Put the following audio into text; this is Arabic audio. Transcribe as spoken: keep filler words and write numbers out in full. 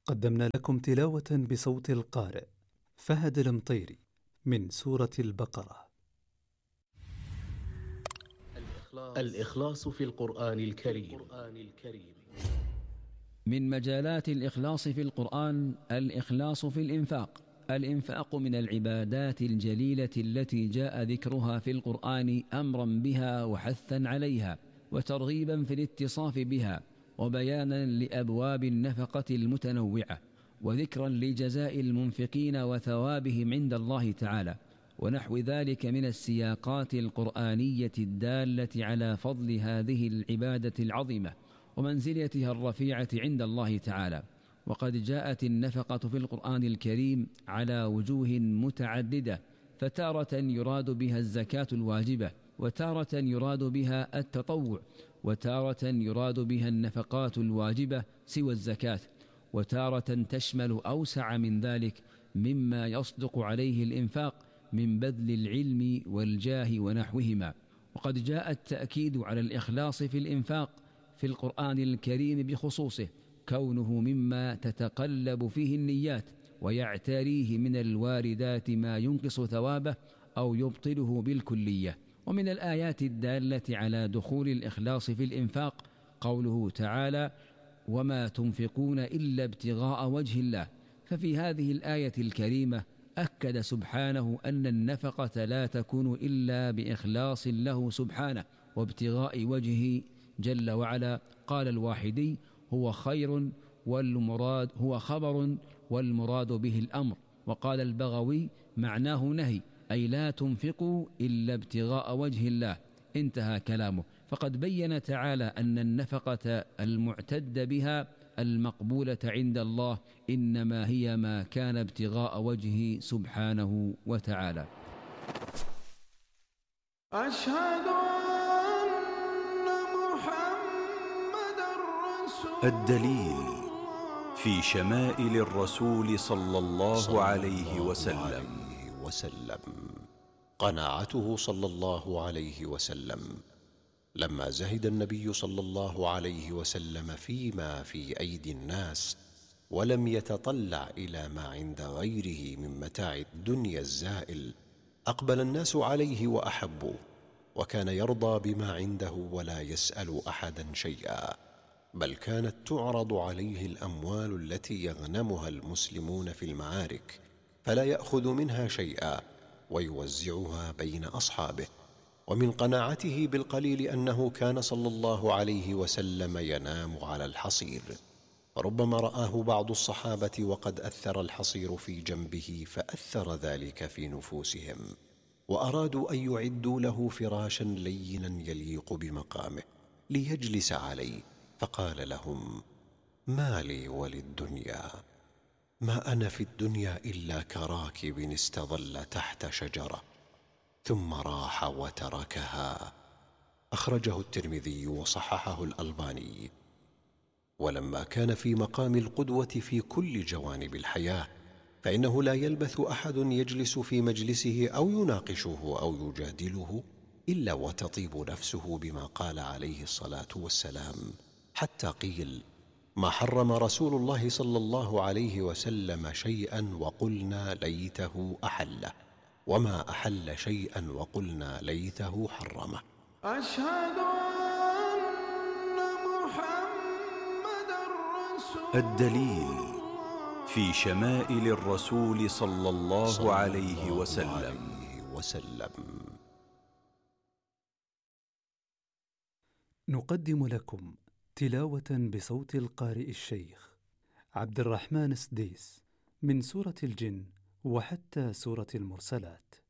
قدمنا لكم تلاوة بصوت القارئ فهد المطيري من سورة البقرة. الإخلاص في القرآن الكريم. من مجالات الإخلاص في القرآن الإخلاص في الإنفاق. الإنفاق من العبادات الجليلة التي جاء ذكرها في القرآن أمرا بها وحثا عليها وترغيبا في الاتصاف بها وبيانا لأبواب النفقة المتنوعة وذكرا لجزاء المنفقين وثوابهم عند الله تعالى ونحو ذلك من السياقات القرآنية الدالة على فضل هذه العبادة العظيمة ومنزلتها الرفيعة عند الله تعالى. وقد جاءت النفقة في القرآن الكريم على وجوه متعددة، فتارة يراد بها الزكاة الواجبة، وتارة يراد بها التطوع، وتارة يراد بها النفقات الواجبة سوى الزكاة، وتارة تشمل أوسع من ذلك مما يصدق عليه الإنفاق من بذل العلم والجاه ونحوهما. وقد جاء التأكيد على الإخلاص في الإنفاق في القرآن الكريم بخصوصه، كونه مما تتقلب فيه النيات ويعتريه من الواردات ما ينقص ثوابه أو يبطله بالكلية. ومن الآيات الدالة على دخول الإخلاص في الإنفاق قوله تعالى: وما تنفقون إلا ابتغاء وجه الله. ففي هذه الآية الكريمة أكد سبحانه أن النفقة لا تكون إلا بإخلاص له سبحانه وابتغاء وجهه جل وعلا. قال الواحدي: هو خير والمراد هو خبر والمراد به الأمر. وقال البغوي: معناه نهي، أي لا تنفقوا إلا ابتغاء وجه الله. انتهى كلامه. فقد بين تعالى أن النفقة المعتد بها المقبولة عند الله إنما هي ما كان ابتغاء وجهه سبحانه وتعالى. أشهد أن محمدًا رسول الدليل في شمائل الرسول صلى الله عليه وسلم. وسلم قناعته صلى الله عليه وسلم لما زهد النبي صلى الله عليه وسلم فيما في أيدي الناس ولم يتطلع إلى ما عند غيره من متاع الدنيا الزائل، أقبل الناس عليه وأحبوه، وكان يرضى بما عنده ولا يسأل أحدا شيئا، بل كانت تعرض عليه الأموال التي يغنمها المسلمون في المعارك فلا يأخذ منها شيئا ويوزعها بين أصحابه. ومن قناعته بالقليل أنه كان صلى الله عليه وسلم ينام على الحصير، ربما رآه بعض الصحابة وقد أثر الحصير في جنبه فأثر ذلك في نفوسهم، وأرادوا أن يعدوا له فراشا لينا يليق بمقامه ليجلس عليه، فقال لهم: ما لي وللدنيا، ما أنا في الدنيا إلا كراكب استظل تحت شجرة ثم راح وتركها. أخرجه الترمذي وصححه الألباني. ولما كان في مقام القدوة في كل جوانب الحياة، فإنه لا يلبث أحد يجلس في مجلسه أو يناقشه أو يجادله إلا وتطيب نفسه بما قال عليه الصلاة والسلام، حتى قيل: ما حرم رسول الله صلى الله عليه وسلم شيئا وقلنا ليته أحله، وما أحل شيئا وقلنا ليته حرمه. أشهد أن محمدًا رسول الدليل في شمائل الرسول صلى الله عليه وسلم. وسلم. نقدم لكم تلاوة بصوت القارئ الشيخ عبد الرحمن السديس من سورة الجن وحتى سورة المرسلات.